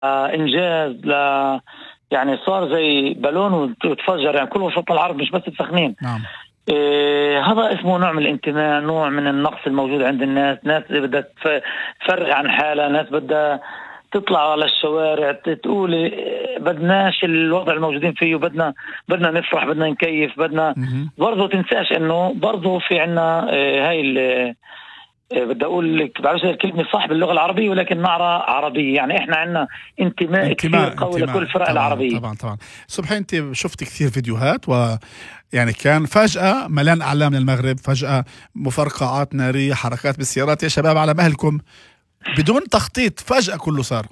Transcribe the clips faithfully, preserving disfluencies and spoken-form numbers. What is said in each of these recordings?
إنجاز ل يعني صار زي بالون وتفجر، يعني كل وسط العرب مش بس السخنين. نعم. إيه هذا اسمه نوع من الانتماء، نوع من النقص الموجود عند الناس. ناس بدها تفرغ عن حالها، ناس بدها تطلع على الشوارع تقول بدناش الوضع الموجودين فيه، بدنا بدنا نفرح، بدنا نكيف، بدنا برضو تنساش انه برضو في عنا إيه هاي اللي بدي أقول لك، بعرفش الكلمة صح باللغة العربية ولكن نعرة عربية، يعني إحنا عنا انتماء, انتماء كثير قوي لكل الفرق العربية. طبعا طبعا. صبحي أنت شفت كثير فيديوهات، ويعني كان فجأة ملان أعلام للمغرب، فجأة مفرقعات نارية، حركات بالسيارات، يا شباب على مهلكم، بدون تخطيط، فجأة كله صار.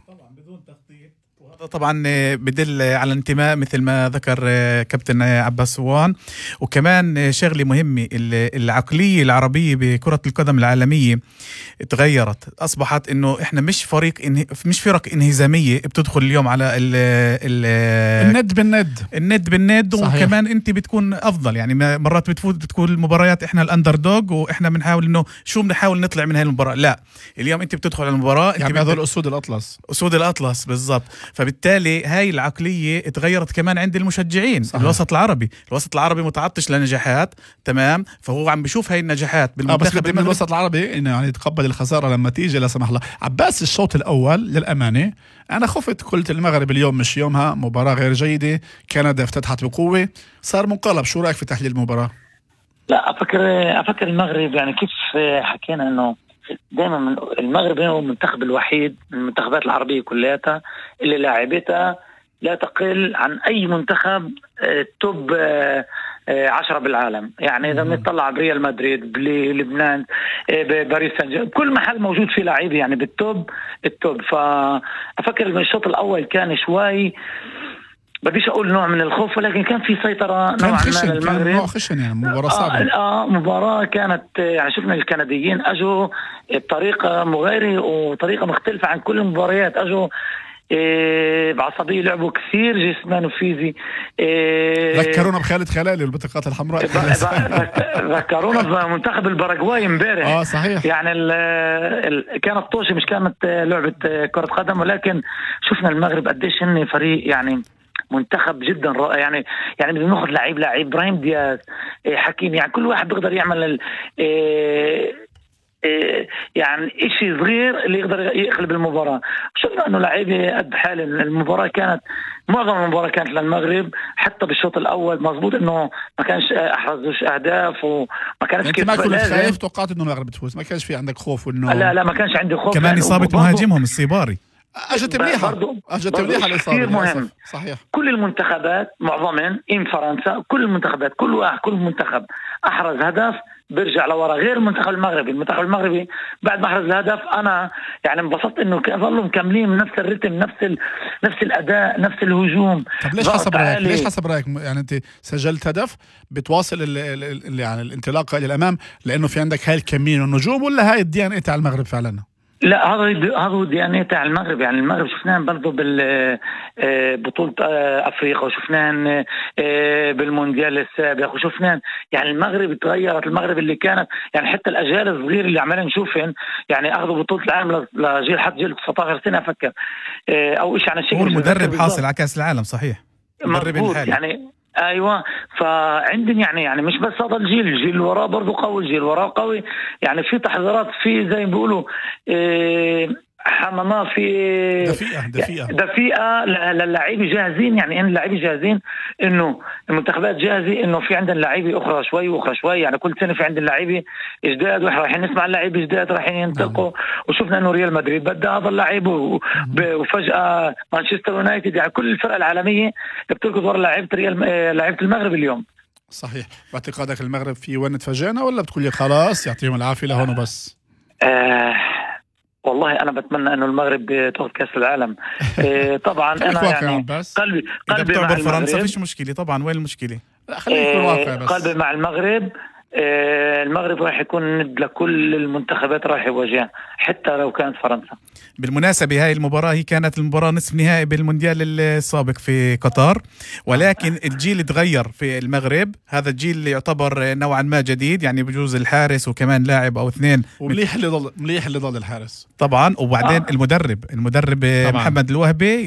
طبعا بدل على الانتماء مثل ما ذكر كابتن عباس سوان. وكمان شغله مهمه، العقليه العربيه بكره القدم العالميه تغيرت، اصبحت انه احنا مش فريق إنه مش فرق انهزاميه بتدخل اليوم على ال ال الند بالند الند بالند صحيح. وكمان انت بتكون افضل، يعني مرات بتفوت بتكون المباريات احنا الاندر دوغ واحنا بنحاول انه شو بنحاول نطلع من هاي المباراه، لا اليوم انت بتدخل على المباراه يعني هذول اسود الاطلس اسود الاطلس بالضبط. فبالتالي هاي العقلية اتغيرت كمان عند المشجعين. صحيح. الوسط العربي الوسط العربي متعطش لنجاحات، تمام، فهو عم بيشوف هاي النجاحات بالمنتخب. آه بس الوسط العربي انه يعني يتقبل الخسارة لما تيجي لا سمح الله. عباس، الشوط الاول للامانة انا خفت، قلت المغرب اليوم مش يومها، مباراة غير جيدة، كندا افتتحت بقوة، صار منقلب. شو رايك في تحليل المباراة؟ لا افكر افكر المغرب يعني كيف حكينا انه دائما من المغرب هو المنتخب الوحيد من المنتخبات العربية كلها اللي لاعبتها لا تقل عن أي منتخب توب عشرة بالعالم. يعني إذا بنطلع بريال مدريد، بلبنان، بباريس سان جيرمان، كل محل موجود فيه لاعب يعني بالتوب التوب. فأفكر إن الشوط الأول كان شوي بديش أقول نوع من الخوف، ولكن كان في سيطرة نوعا ما للمغرب. كان نوع خشن، يعني مباراة صعبة. آه, آه مباراة كانت يعني شفنا الكنديين أجوا بطريقة مغايرة وطريقة مختلفة عن كل المباريات، أجوا إيه بعصبية، لعبوا كثير جسمان وفيزي. إيه ذكرونا بخالد خلالي والبطاقات الحمراء. ذكرونا بمنتخب الباراغواي امبارح. اه صحيح. يعني ال ال كانت طوشة، مش كانت لعبة كرة قدم، ولكن شفنا المغرب قديش هن فريق يعني منتخب جدا رائع. يعني يعني بدنا ناخذ لعيب لعيب ابراهيم دياز، إيه حكيم، يعني كل واحد بيقدر يعمل إيه يعني إشي صغير اللي يقدر يقلب المباراة. شفنا أنه لاعبي قد حال المباراة، كانت معظم المباراة كانت للمغرب، حتى بالشوط الأول مظبوط أنه ما كانش أحرزوش أهداف وما كانش يعني كيف. ما كنت خايف، توقعت أنه المغرب تفوز، ما كانش في عندك خوف وإنه لا لا ما كانش عندي خوف. كمان يعني إصابة مهاجمهم السيباري أجت منيحة، أجت منيحة الإصابة مهم. صحيح. كل المنتخبات معظمهم إن فرنسا، كل المنتخبات كل واحد كل منتخب أحرز هدف بيرجع لورا، غير المنتخب المغربي. المنتخب المغربي بعد ما أحرز الهدف أنا يعني انبسطت إنه ظلوا مكملين نفس الرتم، نفس ال... نفس الأداء، نفس الهجوم. طب ليش حسب رأيك ليش حسب رأيك يعني أنت سجلت هدف بتواصل ال... ال... يعني الانطلاقة إلى الأمام لأنه في عندك هاي الكمين والنجوم، ولا هاي الدي ان اي تاع المغرب فعلا؟ لا هذا هذا هو الدي ان اي تاع المغرب. يعني المغرب شفناها برضه بالبطولة افريقيا، وشفناها بالمونديال السابق، وشفناها يعني المغرب تغيرت. المغرب اللي كانت يعني حتى الاجيال الصغيره اللي عمالين نشوفهم يعني اخذوا بطولة العالم لجيل حد جيل تسعة عشر سنة افكر او شيء عن الشيء. هو المدرب حاصل على كاس العالم صحيح، المدرب الحالي يعني ايوه. فعندنا يعني يعني مش بس هذا الجيل، الجيل اللي وراه برضه قوي، الجيل اللي وراه قوي. يعني في تحضيرات، في زي ما بيقولوا إيه حمامات، في دفيئة دفيئة دفيئة للاعبين جاهزين. يعني ان اللاعبين جاهزين، انه المنتخبات جاهزة، انه في عندنا لاعبين اخرى شوي واخرى شوي. يعني كل سنة في عندنا لاعبين جداد، واحنا رايحين نسمع اللاعبين جداد رايحين ينطلقوا. وشفنا انه ريال مدريد بدأ هذا اللاعب، وفجأة مانشستر يونايتد، يعني كل الفرق العالمية بتركض ورا لاعيبة ريال لاعيبة المغرب اليوم. صحيح. باعتقادك المغرب في وين تفاجئنا، ولا بتقول لي خلاص يعطيهم العافية لهون وبس؟ آه والله أنا بتمنى إنه المغرب تأخذ كأس العالم. إيه طبعا أنا يعني قلبي قلبي مع فرنسا فيش مشكلة طبعا. وين المشكلة؟ لا خلينا نكون واقع بس. قلبي مع المغرب، المغرب راح يكون ند لكل المنتخبات راح يواجهها حتى لو كانت فرنسا. بالمناسبة هاي المباراة هي كانت المباراة نصف نهائي بالمونديال السابق في قطر، ولكن الجيل تغير في المغرب. هذا الجيل اللي يعتبر نوعا ما جديد، يعني بجوز الحارس وكمان لاعب أو اثنين، ومليح اللي ضل مليح اللي ضل الحارس طبعا. وبعدين آه. المدرب المدرب طبعاً. محمد الوهبي